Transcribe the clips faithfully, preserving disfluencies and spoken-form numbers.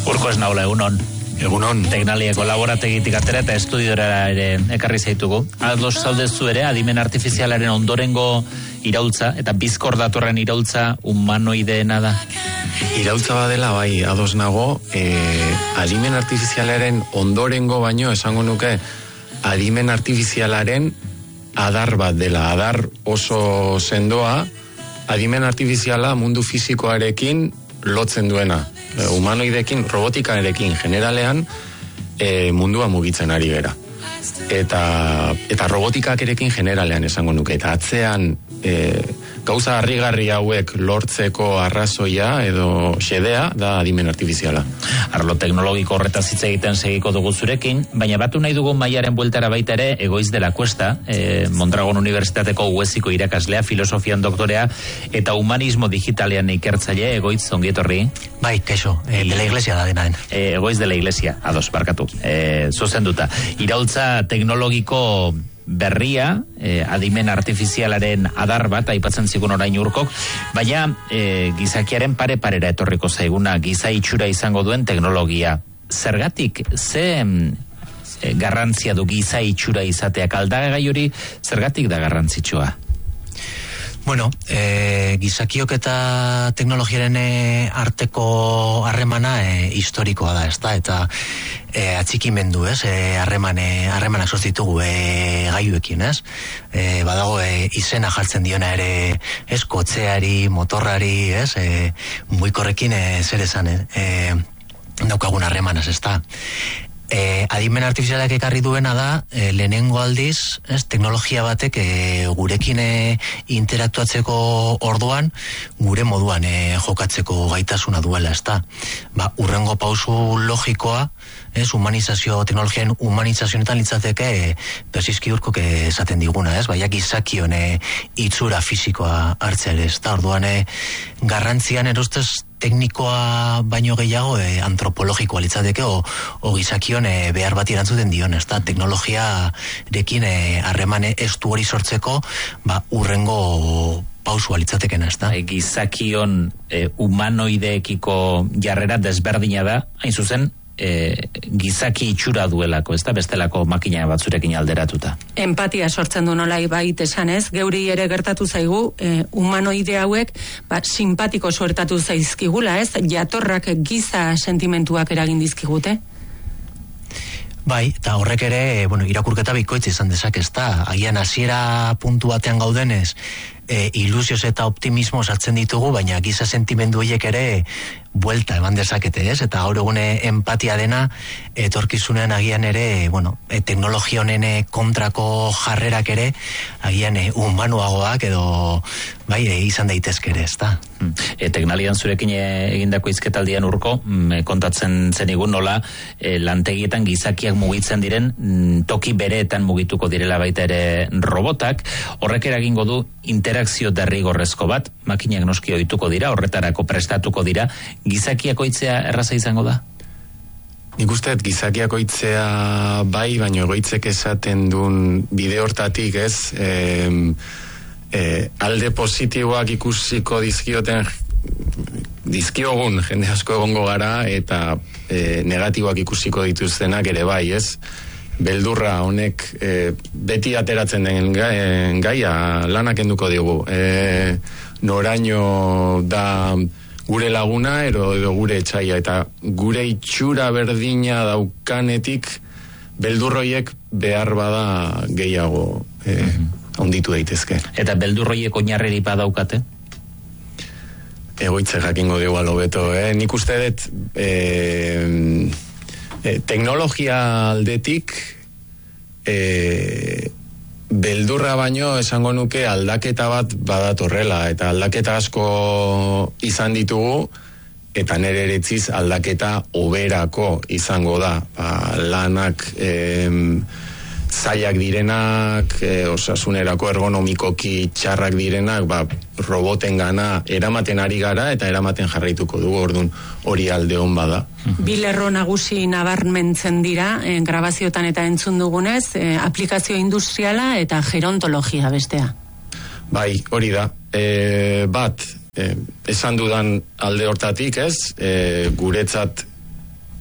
Urko ez naula, egunon. Egunon. Teknaliako laborategitik atera eta estudiora ere ekarri zaitugu. Ados zaudezu ere, adimen artifizialaren ondorengo iraultza, eta bizkor datorren iraultza humanoideena da. Iraultza badela, bai, ados nago, e, adimen artifizialaren ondorengo baino, esango nuke, adimen artifizialaren adar bat dela, adar oso sendoa, adimen artifiziala mundu fisikoarekin lotzen duena. Humanoidekin, robotikarekin generalean e, mundua mugitzen ari gera. Eta, eta robotikak erekin generalean esango nuke. Eta atzean e, gauza harrigarri hauek lortzeko arrazoia edo xedea da adimen artifiziala. Arlo teknologiko horretaz hitz egiten segiko dugu zurekin, baina batu nahi dugun mailaren bueltara baita ere Egoitz de la Cuesta, e, Mondragon Unibertsitateko Uesiko irakaslea, filosofian doktorea eta humanismo digitalean ikertzaile. Egoitz, ongi etorri. Bai, kaixo, e, de la iglesia da denaen. E, Egoitz de la iglesia, ados, barkatu. E, zuzenduta. Iraultza teknologiko berria, eh, adimen artifizialaren adar bat, aipatzen zigun orain Urkok, baina eh, gizakiaren pare-parera etorriko zaiguna, giza itxura izango duen teknologia. Zergatik, ze eh, garrantzia du giza itxura izateak, aldagai hori zergatik da garrantzitsua? Bueno, e, gizakiok eta teknologiaren e, arteko harremana e, historikoa da, ezta? Eta e, atxikimendu, ez? E, harremane, harremanak sortzitugu e, gaiuekin, ez? E, badago e, izena jartzen diona ere, ez? Kotzeari, motorrari, ez? E, muikorrekin e, zer esan, e, daukagun harremanaz, ezta? E, adimen artifizialak ekarri duena da, e, lehenengo aldiz, ez, teknologia batek e, gurekin e, interaktuatzeko orduan, gure moduan e, jokatzeko gaitasuna duela, ez da. Ba, urrengo pausu logikoa, ez, humanizazio, teknologiaren humanizazionetan litzateke, e, persizki Urkok esaten diguna, ez, baina gizakion e, itxura fisikoa hartzea ere, ez da, orduan e, garrantzian erostez teknikoa baino gehiago e, antropologikoa litzateke o, o gizakion e, behar bat erantzuten dion, ez da, teknologiarekin harremane e, estu hori sortzeko, ba, urrengo pausua litzateken, ez da. Gizakion e, humanoideekiko jarrera desberdina da, hain zuzen, E, gizaki itxura duelako, ez da, bestelako makina batzurekin alderatuta. Empatia sortzen du nolai bait esanez, geuri ere gertatu zaigu, e, humanoide hauek, ba, simpatiko suertatu zaizkigula, ez, jatorrak giza sentimentuak eragin dizkigute. Bai, eta horrek ere, bueno, irakurketa bikoitz izan dezak, ez da, agian hasiera puntu batean gaudenez, e, ilusioz eta optimismo sartzen ditugu, baina giza sentimendu horiek ere buelta eman dezakete, ez? Eta gaur egune empatia dena, etorkizunean agian ere, bueno, e, teknologia honen kontrako jarrerak ere, agian e, humanuagoak edo, bai, e, izan daitezke ere, ez da. E, Teknalian zurekin egindako izketaldian Urko, e, kontatzen zenigun nola, e, lantegietan gizakiak mugitzen diren, toki bereetan mugituko direla baita ere robotak, horrek eragingo du interakzio derrigorrezko bat, makinak noski ohituko dira, horretarako prestatuko dira, gizakiak oitzea erraza izango da? Nik usteet gizakiak oitzea bai, baino egoitzek esaten duen bide hortatik, ez, e, e, alde positiboak ikusiko dizkioten dizkiogun jende asko egongo gara, eta e, negatiboak ikusiko dituztenak ere bai, ez? Beldurra honek e, beti ateratzen den gaia, gaia lanak enduko digu. E, noraino da gure laguna ero, edo gure etxaia, eta gure itxura berdina daukanetik beldurroiek behar bada gehiago e, onditu daitezke. Eta beldurroiek oinarreri badaukate? Egoitze jakingo dugu alobeto, eh? Nik uste dut e, e, teknologia aldetik e, beldurra baino esango nuke aldaketa bat badatorrela, eta aldaketa asko izan ditugu, eta nire eretziz aldaketa oberako izango da. Ba, lanak em, zailak direnak, e, osasunerako ergonomikoki txarrak direnak, ba, roboten gana eramaten ari gara eta eramaten jarraituko dugu, orduan hori alde hon bada. Bi lerro nagusi nabarmentzen dira, eh, grabaziotan eta entzun dugunez, eh, aplikazio industriala eta gerontologia bestea. Bai, hori da. E, bat, e, esan dudan alde hortatik, ez, e, guretzat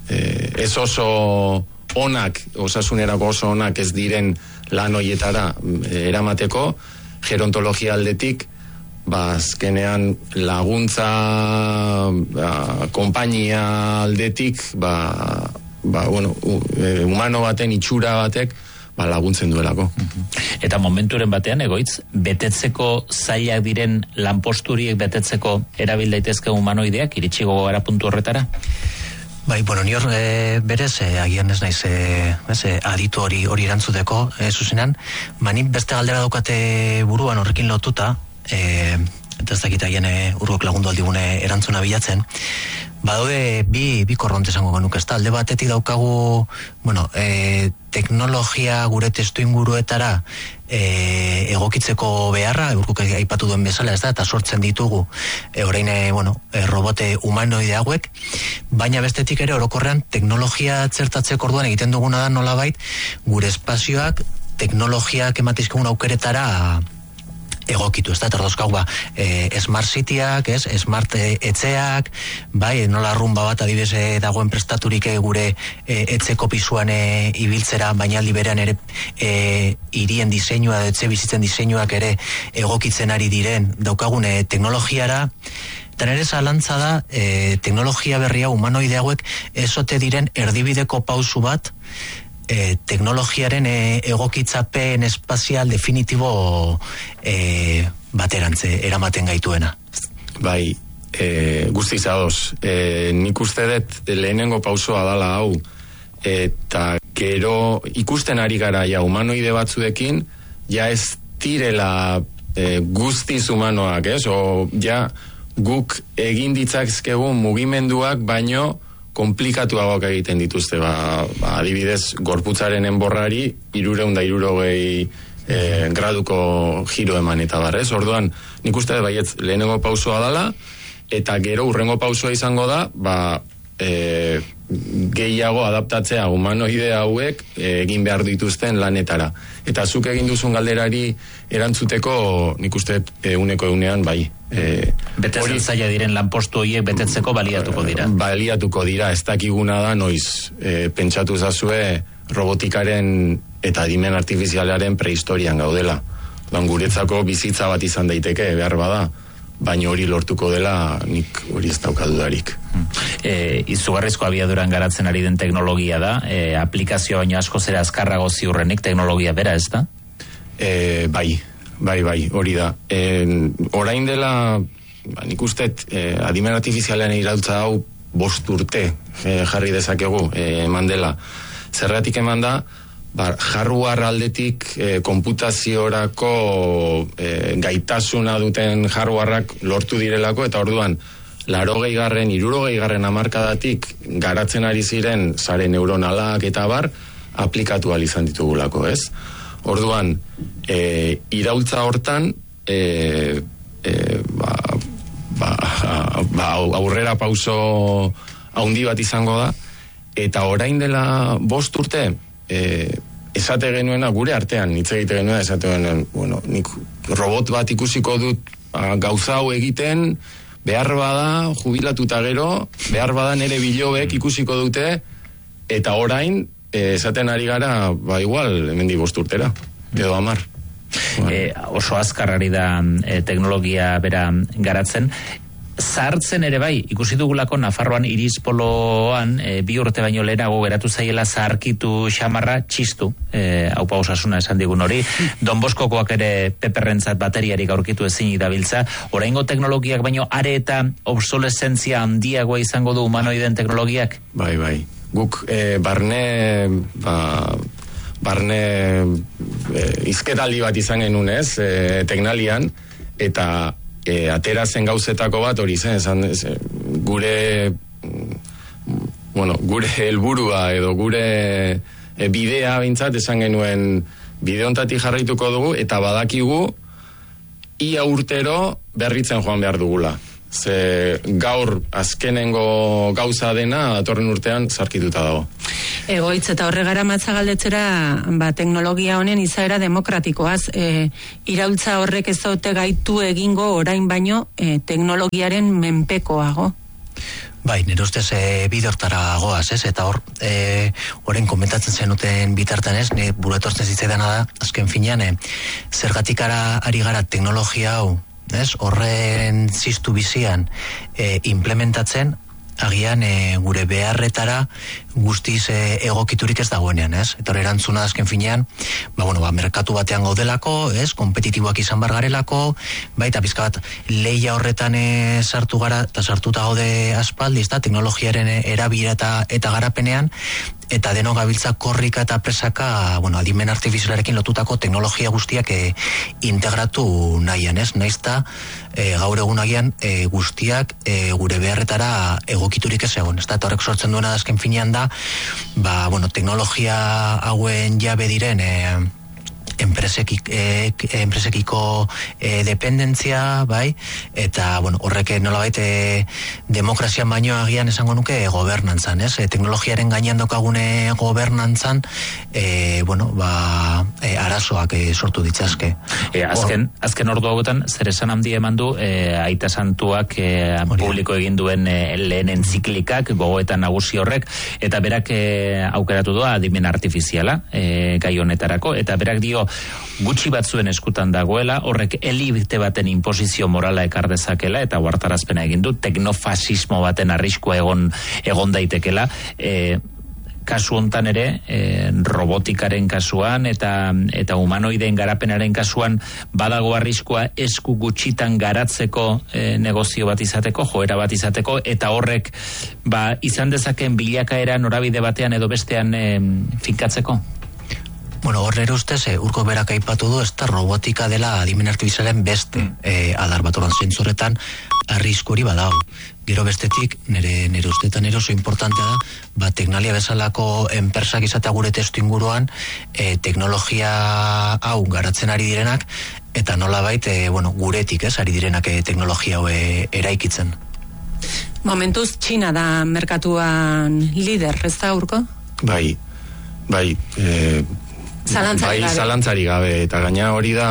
e, ez oso onak, osasunerako oso onak ez diren lan hoietara eramateko, gerontologia aldetik, ba, azkenean laguntza ba, konpainia aldetik, ba, ba, bueno, humano baten, itxura batek, ba, laguntzen duelako. Eta momenturen batean, egoitz, betetzeko zailak diren lanposturiek betetzeko erabil daitezke humanoideak, iritsi gogara puntu horretara? Bai, bueno, ni hor e, berez, e, agian ez naiz, e, ez, e, aditu hori hori erantzuteko, e, zuzenan, manik beste galdera daukate buruan horrekin lotuta, e, eta ez dakit agian e, urgok lagundu aldigune erantzuna bilatzen, badaude bi, bi korronte esango genuk, ez da, alde batetik daukagu, bueno, e, teknologia gure testu inguruetara e, egokitzeko beharra, urkuk aipatu duen bezala, ez da, eta sortzen ditugu e, orain, e, bueno, e, robote humanoide hauek, baina bestetik ere orokorrean teknologia txertatzeko orduan egiten duguna da nolabait gure espazioak teknologiak ematizkegun aukeretara egokitu, ez da, eta ordozkau ba, e, smart cityak, ez, smart e, etxeak, bai, nola rumba bat adibidez e, dagoen prestaturik e, gure e, etxeko pisuan e, ibiltzera, baina aldi berean ere e, irien diseinua, etxe bizitzen diseinuak ere egokitzen ari diren, daukagun e, teknologiara, eta nire zalantza da, e, teknologia berria humanoide hauek ezote diren erdibideko pausu bat, E, teknologiaren e, egokitzapen espazial definitibo e, baterantze eramaten gaituena. Bai, e, guztiz ados. E, nik uste dut lehenengo pausoa dala hau, eta gero ikusten ari gara ja humanoide batzuekin, ja ez direla e, guztiz humanoak, ez? O ja guk egin ditzakzkegun mugimenduak, baino komplikatuagoak egiten dituzte, ba, ba, adibidez, gorputzaren enborrari irureun da irurogei e, graduko giro eman eta barrez. Orduan, nik uste baietz lehenengo pausoa dala, eta gero urrengo pausoa izango da, ba, e, gehiago adaptatzea humanoide hauek e, egin behar dituzten lanetara. Eta zuk egin duzun galderari erantzuteko, nik uste euneko eunean, bai. E, Betetzen zaila diren lanpostu horiek betetzeko baliatuko dira. Baliatuko dira, ez dakiguna da noiz e, pentsatu zazue robotikaren eta adimen artifizialaren prehistorian gaudela. Dan guretzako bizitza bat izan daiteke, behar bada, baina hori lortuko dela nik hori ez daukadudarik. E, izugarrizko abiaduran garatzen ari den teknologia da, e, aplikazio baino asko zera azkarrago ziurrenik teknologia bera, ez da? E, bai, bai, bai, hori da. E, orain dela, ba, nik ustet, e, adimen artifizialean irautza hau bost urte e, jarri dezakegu, e, eman dela. Zergatik eman da, ba, hardware aldetik e, konputaziorako e, gaitasuna duten hardwareak lortu direlako, eta orduan, larogei garren, irurogei garren hamarkadatik garatzen ari ziren sare neuronalak eta bar, aplikatu ahal izan ditugulako, ez? Orduan, e, iraultza hortan, e, e, ba, ba, ba, aurrera pauso haundi bat izango da, eta orain dela bost urte, e, esate genuena gure artean, hitz egite genuena, esate genuena, bueno, nik robot bat ikusiko dut a, gauza hau egiten, behar bada, jubilatuta gero, behar bada nere bilobek ikusiko dute, eta orain, esaten ari gara, ba igual, hemendi bost urtera, edo amar. E, oso azkarrari da e, teknologia bera garatzen. Zahartzen ere bai, ikusi dugulako Nafarroan Irizpoloan e, bi urte baino lehenago geratu zaiela zaharkitu xamarra txistu, e, haupa osasuna esan digun hori, Don Boskokoak ere peperrentzat bateriarik aurkitu ezin dabiltza, oraingo teknologiak baino are eta obsolesentzia handiagoa izango du humanoiden teknologiak? Bai, bai. Guk e, barne, ba, barne e, izketaldi bat izan genuen ez, e, teknalian, eta e, atera zen gauzetako bat hori zen, esan, ez, gure, bueno, gure helburua edo gure e, bidea bintzat esan genuen bide hontatik jarraituko dugu, eta badakigu ia urtero berritzen joan behar dugula. Ze gaur azkenengo gauza dena datorren urtean zarkituta dago. Egoitz eta horregara matza galdetzera, ba, teknologia honen izaera demokratikoaz, e, iraultza horrek ez daute gaitu egingo orain baino e, teknologiaren menpekoago. Bai, nire ustez e, bide hortara goaz, ez? Eta hor, e, horren komentatzen zenuten bitartan ez, nire buruetortzen zitzaidana da, azken finean, e, zergatik ara, ari gara teknologia hau, ez? Horren ziztu bizian e, implementatzen, agian e, gure beharretara guztiz e, egokiturik ez dagoenean, ez? Eta hori erantzuna azken finean, ba, bueno, ba, merkatu batean gaudelako, ez? Kompetitiboak izan bar garelako, baita pizka bat leia horretan e, sartu gara, eta sartuta gaude aspaldi, ez da, teknologiaren erabilera eta, eta garapenean, eta deno gabiltza korrika eta presaka, bueno, adimen artifizialarekin lotutako teknologia guztiak e, integratu nahian, ez? Naizta, e, gaur egun agian e, guztiak e, gure beharretara egokiturik ez egon, ez da? Eta horrek sortzen duena azken finean da, ba, bueno, teknologia hauen jabe diren e, enpresekik, e, enpresekiko e, dependentzia, bai, eta, bueno, horrek nolabait e, demokrazian baino agian esango nuke e, gobernantzan, ez? E, teknologiaren gainean dokagune gobernantzan, e, bueno, ba, e, arazoak e, sortu ditzazke. E, azken, Or, azken ordu hauetan, zer esan handi eman du, e, Aita Santuak e, publiko egin duen e, lehen entziklikak, gogoetan nagusi horrek, eta berak e, aukeratu doa adimen artifiziala, e, gai honetarako, eta berak dio, gutxi batzuen eskutan dagoela, horrek elite baten inposizio morala ekar dezakela, eta uartarazpena egin du, teknofasismo baten arriskua egon, egon daitekela, e, kasu hontan ere, e, robotikaren kasuan, eta, eta humanoideen garapenaren kasuan, badago arriskua esku gutxitan garatzeko e, negozio bat izateko, joera bat izateko, eta horrek, ba, izan dezaken bilakaera norabide batean edo bestean e, finkatzeko? Bueno, hor nire ustez, e, urko berak aipatu du, ez da robotika dela adimen artifizialen beste mm. e, adar bat oran zentzuretan arrisku hori badago. Gero bestetik, nire, nire ustetan nire oso importantea da, ba, teknalia bezalako enpresak izatea gure testu inguruan, e, teknologia hau garatzen ari direnak, eta nolabait, e, bueno, guretik, ez, ari direnak e, teknologia hau e, eraikitzen. Momentuz, Txina da merkatuan lider, ez da, urko? Bai, bai, e, Zalantzari bai, gabe. Zalantzari gabe, eta gaina hori da,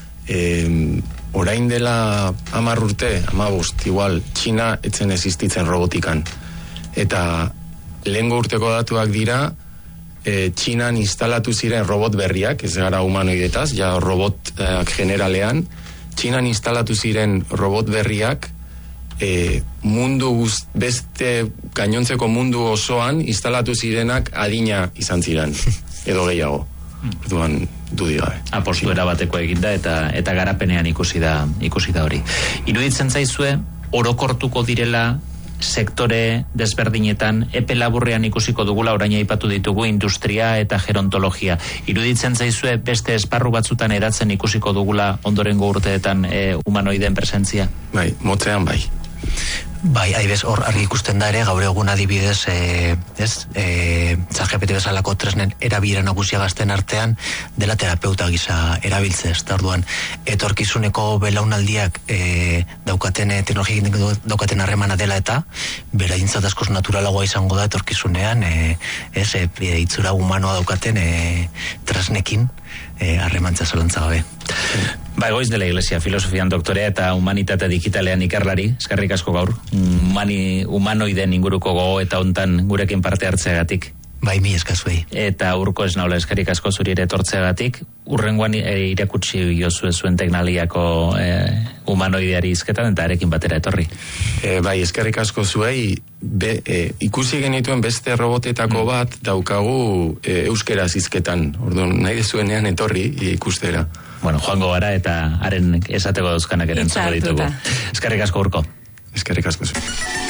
eh, orain dela hamar urte, hamabost, igual, Txina etzen existitzen robotikan. Eta lehengo urteko datuak dira, eh, Txinan instalatu ziren robot berriak, ez gara humanoidetaz, ja robotak generalean, Txinan instalatu ziren robot berriak, eh, mundu guz, beste gainontzeko mundu osoan instalatu zirenak adina izan ziren, edo gehiago. Orduan dudi gabe. Apostu erabateko eginda eta eta garapenean ikusi da ikusi da hori. Iruditzen zaizue orokortuko direla sektore desberdinetan epe laburrean ikusiko dugula, orain aipatu ditugu industria eta gerontologia. Iruditzen zaizue beste esparru batzutan eratzen ikusiko dugula ondorengo urteetan e, humanoideen presentzia? Bai, motzean bai. Bai, aibez, hor argi ikusten da ere, gaur egun adibidez, e, ez, e, ChatGPT bezalako tresnen erabilera nagusia gazten artean, dela terapeuta gisa erabiltze, ez da, orduan, etorkizuneko belaunaldiak e, daukaten, e, teknologiekin daukaten harremana dela eta, bera intzat askoz naturalagoa izango da etorkizunean, e, ez, e, e, itzura humanoa daukaten e, tresnekin, harremantza e, zalantza gabe. Ba, Goiz de la Iglesia, filosofian doktorea eta humanitate digitalean ikerlari, eskerrik asko gaur, humani, humanoiden inguruko gogo eta hontan gurekin parte hartzeagatik. Bai, mi eskazuei. Eta urko ez naula, eskerrik asko zuri ere etortzeagatik, urrengoan e, irakutsi jozu zuen teknaliako e, humanoideari izketan eta arekin batera etorri. E, bai, eskerrik asko zuei, be, e, ikusi genituen beste robotetako mm. bat daukagu e, euskeraz izketan, orduan nahi dezuenean etorri ikustera. Bueno, joango gara eta haren esateko dauzkanak ere entzako ditugu. Eskerrik asko urko. Eskerrik asko zu.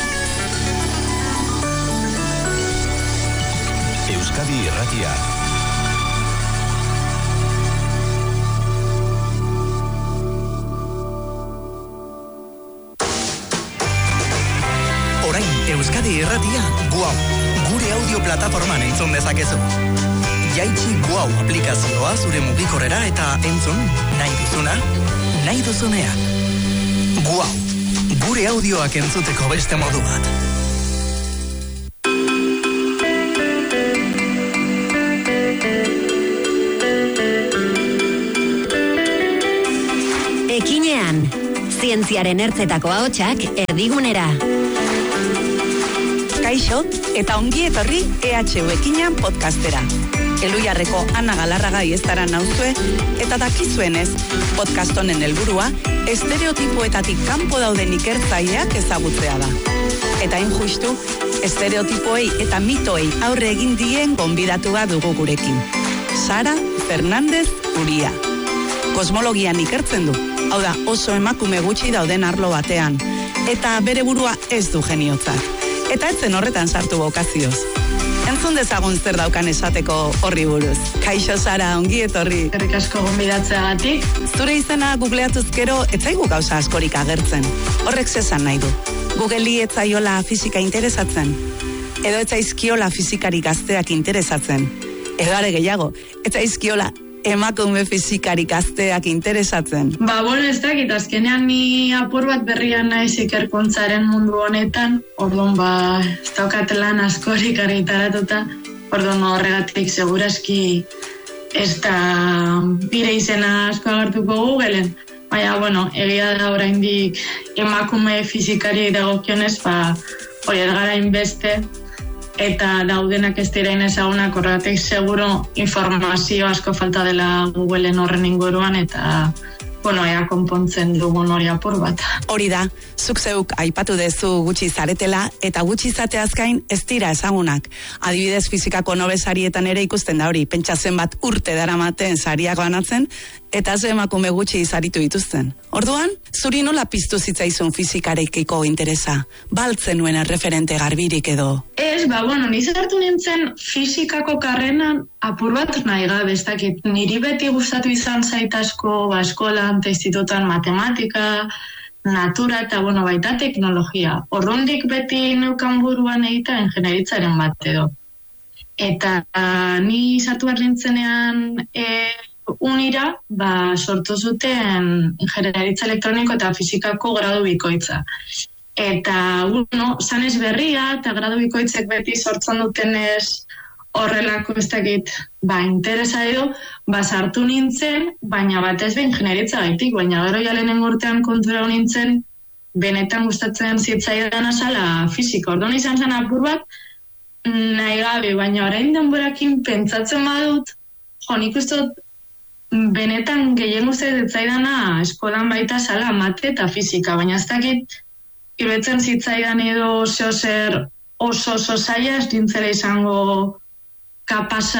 Euskadi Irratia. Orain Euskadi Irratia Guau, gure audio plataforman entzun dezakezu. Jaitsi Guau aplikazioa zure mugikorrera eta entzun nahi duzuna, nahi duzunean. Guau, gure audioak entzuteko beste modu bat. Ekinean, zientziaren ertzetako ahotsak erdigunera. Kaixo eta ongi etorri E H U ekinan podcastera. Elujarreko Ana Galarraga ieztara nauzue eta dakizuenez, podcast honen helburua estereotipoetatik kanpo dauden ikertzaileak ezagutzea da. Eta hain justu, estereotipoei eta mitoei aurre egin dien gonbidatua dugu gurekin. Sara Fernández Uria. Kosmologian ikertzen du, hau da oso emakume gutxi dauden arlo batean, eta bere burua ez du geniotzat. Eta etzen horretan sartu bokazioz. Entzun dezagun zer daukan esateko horri buruz. Kaixo Sara, ongi etorri. Eskerrik asko gonbidatzeagatik. Zure izena googleatuz gero, etzaigu gauza askorik agertzen. Horrek zesan nahi du. Googleri etzaiola fisika interesatzen. Edo etzaizkiola fisikari gazteak interesatzen. Edo are gehiago, etzaizkiola emakume fisikari gazteak interesatzen. Ba, bueno, ez dakit, azkenean ni apur bat berrian naiz ikerkuntzaren mundu honetan, orduan ba, ez daukatelan askorik argitaratuta, orduan horregatik seguraski ez da bire izena asko agertuko Googleen. Baina, bueno, egia da oraindik emakume fisikari dagokionez, ba, hori ez gara inbeste, eta daudenak ez dirain ezagunak, horregatik seguro informazio asko falta dela Googleen horren inguruan, eta bueno, ea konpontzen dugun hori apur bat. Hori da, zuk zeuk aipatu dezu gutxi zaretela, eta gutxi zateaz gain ez dira ezagunak. Adibidez fizikako Nobel sarietan ere ikusten da hori, pentsa zenbat urte daramaten sariak banatzen, eta ze emakume gutxi saritu dituzten. Orduan, zuri nola piztu zitzaizun fizikarekiko interesa? Baltzen nuen erreferente garbirik edo? Ez, ba, bueno, ni sartu nintzen fizikako karrenan apur bat nahi gabe, ez dakit, niri beti gustatu izan zaitasko, ba, eskolan, eta institutan matematika, natura eta, bueno, baita teknologia. Orrundik beti neukan buruan egita ingenieritzaren bat edo. Eta a, ni sartu behar nintzenean e, unira, ba, sortu zuten ingeniaritza elektroniko eta fizikako gradu bikoitza. Eta, bueno, zanez berria eta gradu bikoitzek beti sortzen dutenez horrelako ez dakit, ba, interesa edo, ba, sartu nintzen, baina batez behin ingeniaritza gaitik, baina gero jalen urtean kontura nintzen, benetan gustatzen zitzaidan azala fizika. Orduan izan zen apur bat, nahi gabe, baina orain denborakin pentsatzen badut, jo, nik uste benetan gehien guztiak zitzaidana eskolan baita zala mate eta fizika, baina ez dakit, iruditzen zitzaidan edo zeo zer oso oso zaila ez dintzera izango kapasa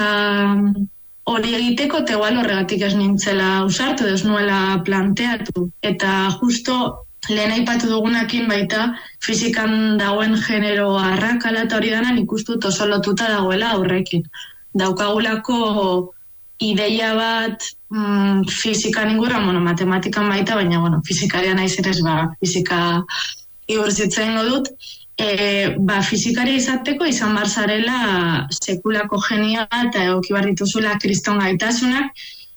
hori egiteko, eta igual horregatik ez nintzela usartu, ez nuela planteatu. Eta justo lehen aipatu dugunakin baita fizikan dagoen genero arrakala eta hori danan ikustut oso lotuta dagoela aurrekin. Daukagulako ideia bat mm, fizikan inguruan, bueno, matematikan baita, baina bueno, fizikaria naiz ere ez ba, fizika igurzitzen dut, e, ba, fizikaria izateko izan bar zarela sekulako genia eta egoki bar dituzula kriston gaitasunak,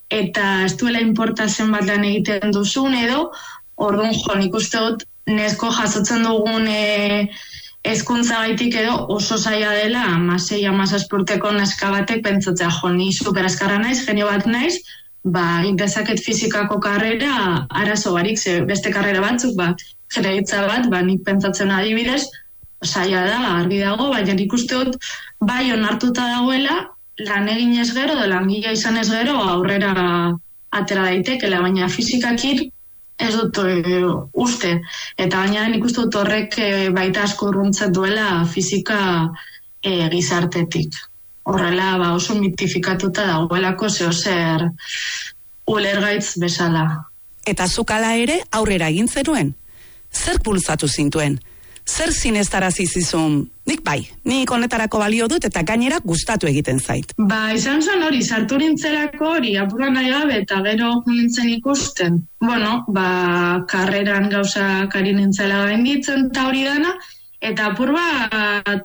eta ez duela importazen bat lan egiten duzun edo, orduan jo, nik uste dut nesko jasotzen dugun e, hezkuntza gaitik edo oso zaila dela amasei amazazpurteko neska batek pentsatzea, jo, ni superaskarra naiz, genio bat naiz, ba, indezaket fizikako karrera arazo barik, ze beste karrera batzuk, ba, jereitza bat, ba, nik pentsatzen adibidez, zaila da, argi dago, baina nik uste dut, bai onartuta dagoela, lan egin ez gero, da langilea izan ez gero, aurrera atera daitekela, baina fizikakir ez dut e, uste. Eta baina nik uste dut horrek e, baita asko urruntzat duela fizika e, gizartetik. Horrela ba, oso mitifikatuta dagoelako zeo zer ulergaitz bezala. Eta zukala ere aurrera egin zenuen? Zer pulsatu zintuen? Zer zineztarazi zizun? Nik bai, nik honetarako balio dut eta gainera gustatu egiten zait. Ba, izan zen hori, sartu nintzelako hori, apuran nahi gabe eta gero nintzen ikusten. Bueno, ba, karreran gauzak ari nintzela gainditzen eta hori dana, eta apur bat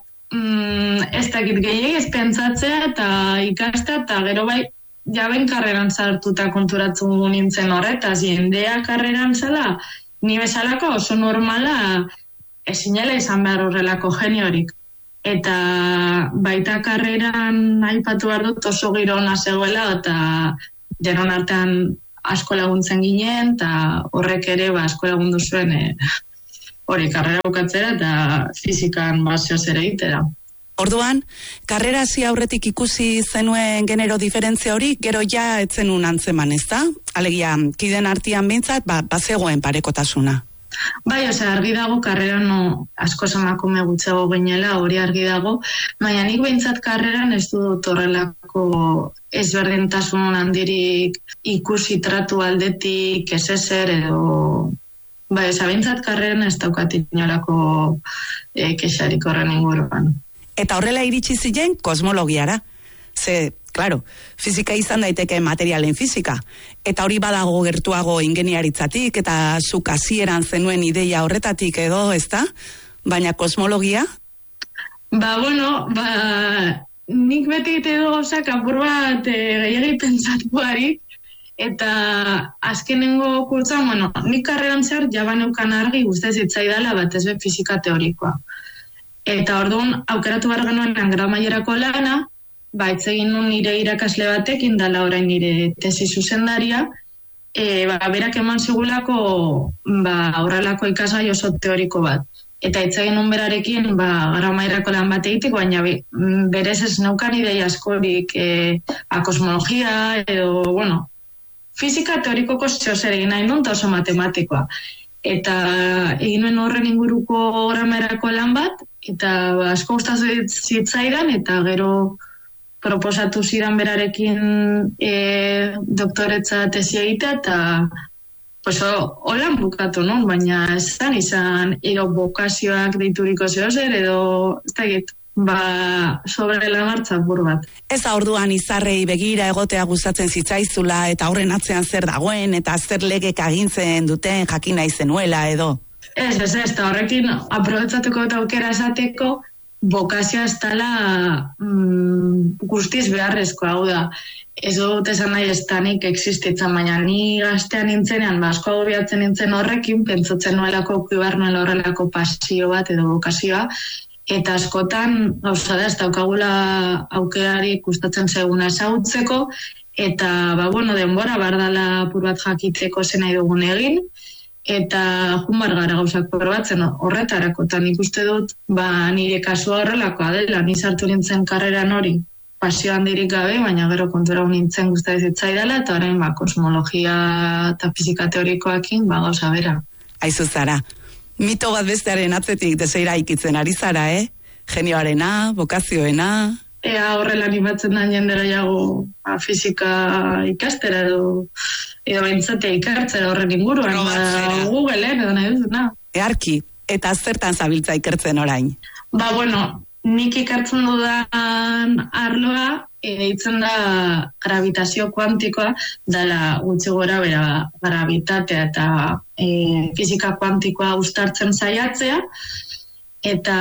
mm, ez dakit gehiagik ez pentsatzea eta ikasta eta gero bai jaben karreran sartuta konturatu nintzen horretaz, jendea karreran zela, ni bezalako oso normala ezinela izan behar horrelako geniorik. Eta baita karreran aipatu behar dut oso giro ona zegoela, eta denon artean asko laguntzen ginen, eta horrek ere ba, asko lagundu zuen e, hori karrera bukatzera eta fizikan bazioz ere egitera. Orduan, karrera hasi aurretik ikusi zenuen genero diferentzia hori, gero ja etzenun antzeman, ez da? Alegia, kiden artean bintzat, ba, bazegoen parekotasuna. Bai, ose, argi dago, karreran no, asko emakume gutxago ginela, hori argi dago, baina nik behintzat karreran ez dut horrelako ezberdintasun handirik ikusi tratu aldetik, ez ezer, edo... Bai, ose, behintzat karreran ez daukat inolako e, kexarik horren inguruan. Eta horrela iritsi ziren kosmologiara. Ze, claro, fizika izan daiteke materialen fizika. Eta hori badago gertuago ingeniaritzatik, eta zuk hasieran zenuen ideia horretatik edo, ezta? Baina kosmologia? Ba, bueno, ba, nik beti egite du gauzak apur bat e, gehiagi pentsatuari, eta azkenengo kurtzuan, bueno, nik karreran zer jabaneukan argi guztez hitzaidala bat ez be fizika teorikoa. Eta orduan, aukeratu behar genuen grau mailerako lana, ba, itzegin nun nire irakasle batekin, dala orain nire tesi zuzendaria, e, ba, berak eman zigulako ba, horrelako ikasgai oso teoriko bat. Eta itzegin nun berarekin, ba, grau mailerako lan bat egitek, baina be, berez ez neukan ideia askorik e, a kosmologia, edo, bueno, fizika teorikoko zehoz ere egin nahi nun, oso matematikoa. Eta egin nuen horren inguruko gramerako lan bat, eta asko gustatu zitzaidan, eta gero proposatu zidan berarekin e, doktoretza tesi egitea, eta pues, holan bukatu non, baina ez zan izan ero bokazioak deituriko zehozer, edo ez da egit, ba, sobre la martza bur bat. Ez orduan izarrei begira egotea gustatzen zitzaizula, eta horren atzean zer dagoen, eta zer legek agintzen duten jakin nahi zenuela edo? Ez, ez, ez, eta horrekin aprobetxatuko eta aukera esateko, bokazioa ez dela mm, guztiz beharrezko, hau da. Ez dut esan nahi ez danik existitzen, baina ni gaztean nintzenean, ba, asko agobiatzen nintzen horrekin, pentsatzen nuelako kuibar nuela horrelako pasio bat edo bokazioa, eta askotan gauza da ez daukagula aukerari gustatzen zaiguna ezagutzeko, eta ba, bueno, denbora bardala apur bat jakitzeko zen nahi dugun egin, eta junbar gara gauzak probatzen horretarako, eta nik uste dut ba, nire kasua horrelakoa dela, ni sartu nintzen karreran hori pasio handirik gabe, baina gero kontura nintzen gustatzen zitzaidala, eta orain ba, kosmologia eta fizika teorikoakin ba, gauza bera. Aizu Zara, mito bat bestearen atzetik deseira ikitzen ari zara, eh? Genioarena, bokazioena... Ea horrela animatzen da jendera jago ba, fizika ikastera edo edo bentsatea ikertzera horren inguruan, ba, Googleen edo nahi duzuna. Earki, eta zertan zabiltza ikertzen orain? Ba, bueno, nik ikertzen dudan arloa, eitzen da gravitazio kuantikoa, dala gutxi gora bera gravitatea eta e, fizika kuantikoa uztartzen saiatzea, eta...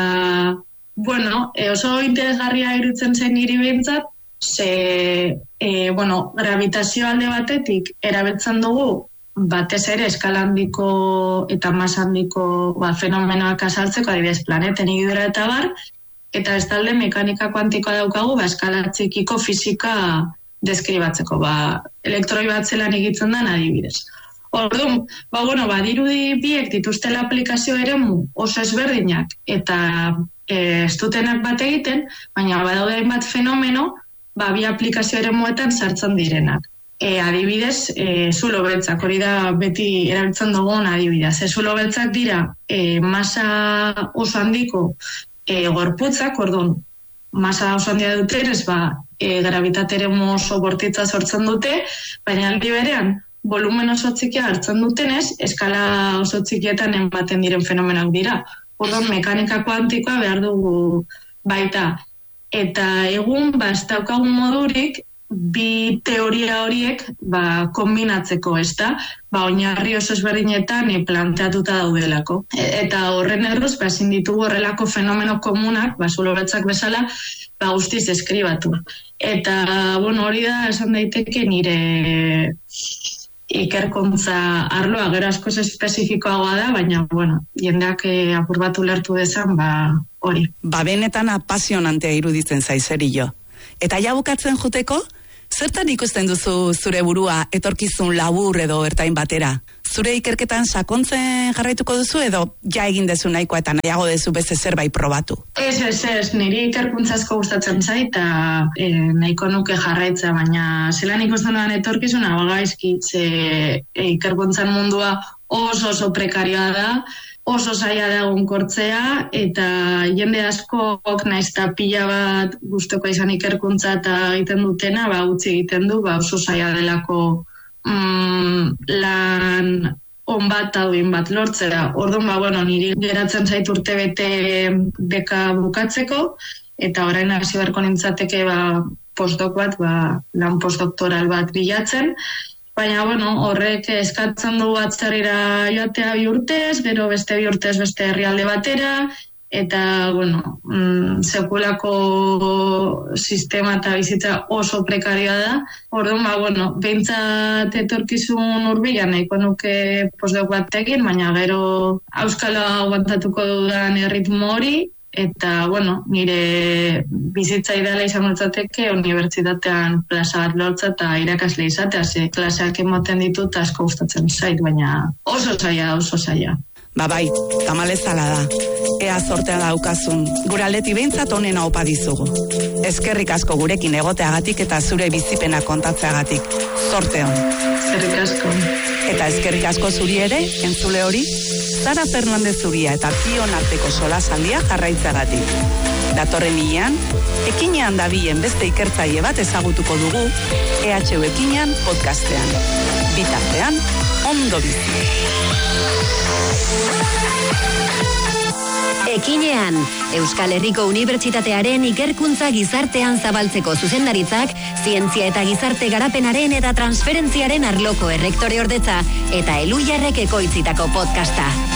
Bueno, e, oso interesgarria irutzen zen niri behintzat, ze, e, bueno, gravitazio alde batetik erabiltzen dugu, batez ere eskala handiko eta masa handiko ba, fenomenoak azaltzeko, adibidez planeten igidura eta bar, eta ez talde mekanika kuantikoa daukagu, ba, eskala txikiko fizika deskribatzeko, ba, elektroi bat zelan egitzen den adibidez. Orduan, ba, bueno, ba, dirudi biek dituztela aplikazio eremu oso ezberdinak, eta e, ez dutenak bat egiten, baina badaude hainbat fenomeno, ba, bi aplikazio eremuetan sartzen direnak. E, adibidez, e, zulo beltzak, hori da beti erabiltzen dugun adibidez. E, zulo beltzak dira e, masa oso handiko e, gorputzak, orduan, masa oso handia duten, ez ba, e, gravitate eremu oso bortitza sortzen dute, baina aldi berean, volumen oso txikia hartzen dutenez, eskala oso txikietan ematen diren fenomenoak dira. Orduan, mekanika kuantikoa behar dugu baita. Eta egun, ba, ez daukagun modurik, bi teoria horiek ba, kombinatzeko, ez da? Ba, oinarri oso ezberdinetan e, planteatuta daudelako. E, eta horren erruz, ba, ezin ditugu horrelako fenomeno komunak, ba, zulo beltzak bezala, ba, guztiz eskribatu. Eta, bueno, hori da, esan daiteke nire ikerkuntza arloa, gero askoz espezifikoagoa da, baina, bueno, jendeak eh, apur bat ulertu dezan, ba, hori. Ba, benetan apasionantea iruditzen zaizerio. Eta ja bukatzen juteko, zertan ikusten duzu zure burua etorkizun labur edo ertain batera? zure ikerketan sakontzen jarraituko duzu edo ja egin dezu nahikoa eta nahiago dezu beste zerbait probatu? Ez, ez, ez, niri ikerkuntzazko gustatzen zait eta e, nahiko nuke jarraitza, baina zelan ikusten duan etorkizuna bagaizki, ze e, ikerkuntzan mundua oso oso prekarioa da, oso zaila da egonkortzea, eta jende askok naiz eta pila bat gustoko izan ikerkuntza eta egiten dutena, ba, utzi egiten du, ba, oso zaila delako mm, lan on bat duin bat lortzera. Orduan, ba, bueno, niri geratzen zait urte bete beka bukatzeko, eta orain hasi beharko nintzateke ba, postdoc bat, ba, lan postdoktoral bat bilatzen, baina, bueno, horrek eskatzen du atzerrira joatea bi urtez, gero beste bi urtez beste herrialde batera, eta, bueno, mm, sekulako sistema eta bizitza oso prekarioa da. Orduan, ba, bueno, behintzat etorkizun hurbilan nahiko nuke postdoc batekin, baina gero auskalo aguantatuko dudan erritmo hori, eta, bueno, nire bizitza ideala izango litzateke unibertsitatean plaza bat lortza eta irakasle izatea, ze klaseak ematen ditut asko gustatzen zait, baina oso zaila, oso zaila. Ba bai, tamalez ala da. Ea zortea daukazun, gure aldetik behintzat onena opa dizugu. Eskerrik asko gurekin egoteagatik eta zure bizipena kontatzeagatik. Zorte hon. Eskerrik asko. Eta eskerrik asko zuri ere, entzule hori, Sara Fernandez Zuria eta Pion arteko solasaldia jarraitzeagatik. Datorren hilean, ekinean dabilen beste ikertzaile bat ezagutuko dugu, E H U ekinean podcastean. Bitartean, ondo bizi. Ekinean, Euskal Herriko Unibertsitatearen ikerkuntza gizartean zabaltzeko zuzendaritzak, zientzia eta gizarte garapenaren eta transferentziaren arloko errektore ordetza eta Elujarrek ekoitzitako podcasta.